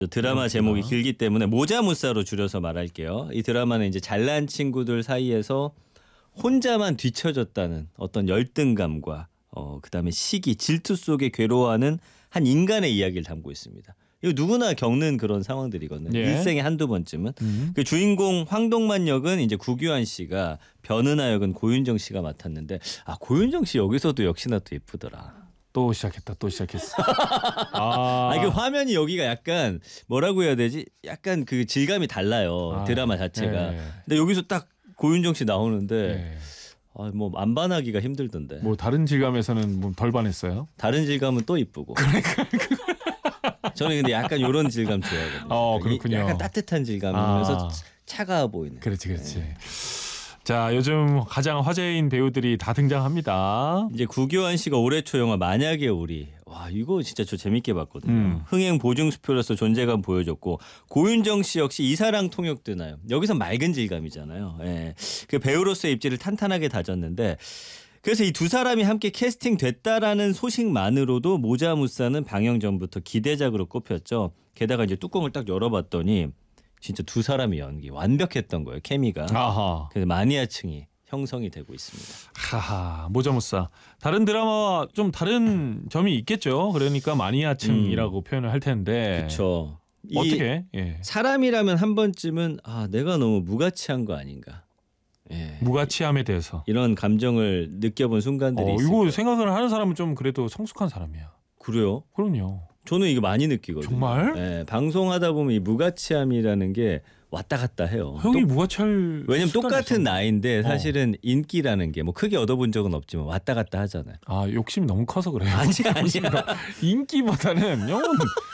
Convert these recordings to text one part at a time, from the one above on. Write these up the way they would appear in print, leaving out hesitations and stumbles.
드라마 제목이 길기 때문에 모자무사로 줄여서 말할게요. 이 드라마는 이제 잘난 친구들 사이에서 혼자만 뒤처졌다는 어떤 열등감과 그다음에 시기, 질투 속에 괴로워하는 한 인간의 이야기를 담고 있습니다. 이거 누구나 겪는 그런 상황들이거든요. 예. 일생에 한두 번쯤은. 그 주인공 황동만 역은 이제 구규환 씨가, 변은하 역은 고윤정 씨가 맡았는데 고윤정 씨 여기서도 역시나 또 예쁘더라. 또 시작했다. 또 시작했어. 그 화면이 여기가 약간 뭐라고 해야 되지? 약간 그 질감이 달라요. 드라마 자체가. 예. 근데 여기서 딱 고윤정 씨 나오는데 예. 뭐 안 반하기가 힘들던데. 뭐 다른 질감에서는 뭐 덜 반했어요? 다른 질감은 또 이쁘고. 저는 근데 약간 이런 질감 좋아하거든요. 그렇군요. 약간 따뜻한 질감이면서 차가워 보이는. 그렇지. 자, 요즘 가장 화제인 배우들이 다 등장합니다. 이제 구교환 씨가 올해 초 영화 만약의 우리. 와, 이거 진짜 저 재밌게 봤거든요. 흥행 보증수표로서 존재감 보여줬고, 고윤정 씨 역시 이사랑 통역 드나요. 여기서 맑은 질감이잖아요. 예. 그 배우로서의 입지를 탄탄하게 다졌는데, 그래서 이 두 사람이 함께 캐스팅 됐다라는 소식만으로도 모자무사는 방영 전부터 기대작으로 꼽혔죠. 게다가 이제 뚜껑을 딱 열어봤더니 진짜 두 사람의 연기 완벽했던 거예요. 케미가. 아하. 그래서 마니아층이 형성이 되고 있습니다. 하하, 모자무사. 다른 드라마와 좀 다른 점이 있겠죠. 그러니까 마니아층이라고 표현을 할 텐데. 그렇죠. 어떻게? 예. 사람이라면 한 번쯤은 내가 너무 무가치한 거 아닌가. 예. 무가치함에 대해서. 이런 감정을 느껴본 순간들이 있어요. 이거 생각을 하는 사람은 좀 그래도 성숙한 사람이야. 그래요? 그럼요. 저는 이거 많이 느끼거든요. 정말? 예, 방송하다 보면 이 무가치함이라는 게 왔다 갔다 해요. 형이 무가치할. 왜냐면 똑같은 있었나? 나이인데 사실은 인기라는 게 뭐 크게 얻어본 적은 없지만 왔다 갔다 하잖아요. 욕심이 너무 커서 그래요. 아니야. 인기보다는 형은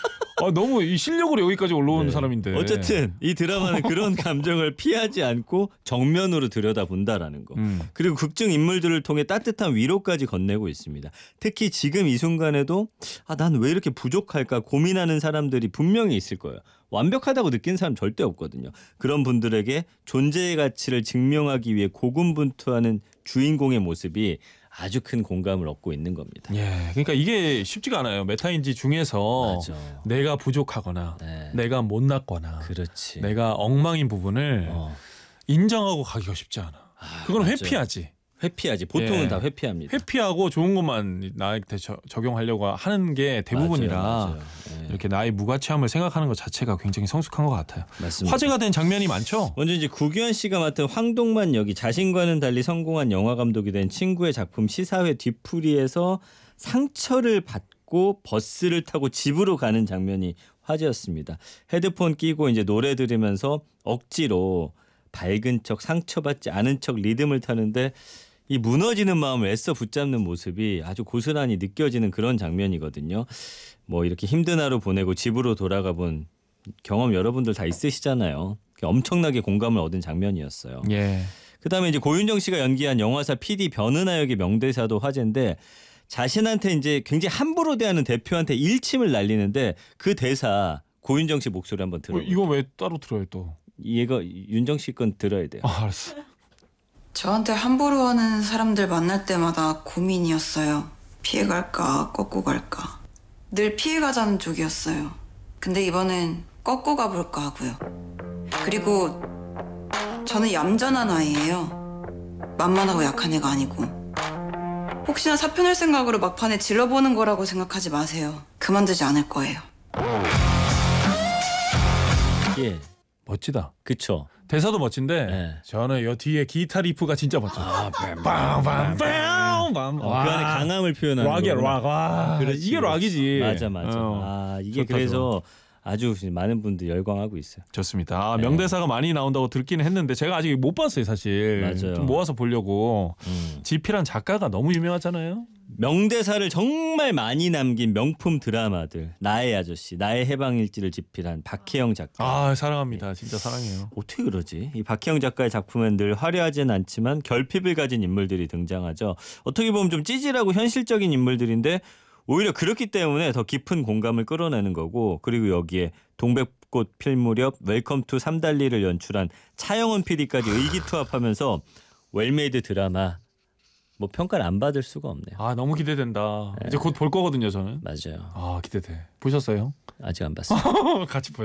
너무 이 실력으로 여기까지 올라온 사람인데. 어쨌든 이 드라마는 그런 감정을 피하지 않고 정면으로 들여다본다라는 거. 그리고 극중 인물들을 통해 따뜻한 위로까지 건네고 있습니다. 특히 지금 이 순간에도 난 왜 이렇게 부족할까 고민하는 사람들이 분명히 있을 거예요. 완벽하다고 느낀 사람 절대 없거든요. 그런 분들에게 존재의 가치를 증명하기 위해 고군분투하는 주인공의 모습이 아주 큰 공감을 얻고 있는 겁니다. 예, 그러니까 이게 쉽지가 않아요. 메타인지 중에서 맞아. 내가 부족하거나 네. 내가 못났거나 그렇지. 내가 엉망인 부분을 인정하고 가기가 쉽지 않아. 그건 맞아. 회피하지. 회피하지. 보통은 예. 다 회피합니다. 회피하고 좋은 것만 나한테 적용하려고 하는 게 대부분이라 맞아요. 예. 이렇게 나의 무가치함을 생각하는 것 자체가 굉장히 성숙한 것 같아요. 맞습니다. 화제가 된 장면이 많죠. 먼저 이제 구규환 씨가 맡은 황동만 역이 자신과는 달리 성공한 영화 감독이 된 친구의 작품 시사회 뒤풀이에서 상처를 받고 버스를 타고 집으로 가는 장면이 화제였습니다. 헤드폰 끼고 이제 노래 들으면서 억지로 밝은 척, 상처받지 않은 척 리듬을 타는데 이 무너지는 마음을 애써 붙잡는 모습이 아주 고스란히 느껴지는 그런 장면이거든요. 뭐 이렇게 힘든 하루 보내고 집으로 돌아가 본 경험 여러분들 다 있으시잖아요. 엄청나게 공감을 얻은 장면이었어요. 예. 그다음에 이제 고윤정 씨가 연기한 영화사 PD 변은하 역의 명대사도 화제인데, 자신한테 이제 굉장히 함부로 대하는 대표한테 일침을 날리는데 그 대사 고윤정 씨 목소리 한번 들어볼게요. 이거 왜 따로 들어요 또? 얘가 윤정 씨 건 들어야 돼요. 알았어. 저한테 함부로 하는 사람들 만날 때마다 고민이었어요. 피해갈까 꺾고 갈까. 늘 피해가자는 쪽이었어요. 근데 이번엔 꺾고 가볼까 하고요. 그리고 저는 얌전한 아이예요. 만만하고 약한 애가 아니고. 혹시나 사표 낼 생각으로 막판에 질러보는 거라고 생각하지 마세요. 그만두지 않을 거예요. 예, 멋지다. 그쵸. 대사도 멋진데 네. 저는 여 뒤에 기타 리프가 진짜 멋져. 빵빵빵빵. 그 안에 강함을 표현하는 락이야 거구나. 락. 와, 그렇지, 이게 락이지. 맞아. 이게 좋다, 그래서 아주 많은 분들 열광하고 있어요. 좋습니다. 명대사가 많이 나온다고 듣기는 했는데 제가 아직 못 봤어요 사실. 맞아요. 좀 모아서 보려고. 지필한 작가가 너무 유명하잖아요. 명대사를 정말 많이 남긴 명품 드라마들, 나의 아저씨, 나의 해방일지를 집필한 박혜영 작가. 사랑합니다. 진짜 사랑해요. 어떻게 그러지? 이 박혜영 작가의 작품엔 늘 화려하진 않지만 결핍을 가진 인물들이 등장하죠. 어떻게 보면 좀 찌질하고 현실적인 인물들인데 오히려 그렇기 때문에 더 깊은 공감을 끌어내는 거고, 그리고 여기에 동백꽃 필 무렵 웰컴 투 삼달리를 연출한 차영원 PD까지 의기투합하면서 웰메이드 드라마 뭐 평가를 안 받을 수가 없네요. 아 너무 기대된다. 이제 곧 볼 거거든요 저는. 맞아요. 아 기대돼. 보셨어요? 아직 안 봤어요. 같이 보요.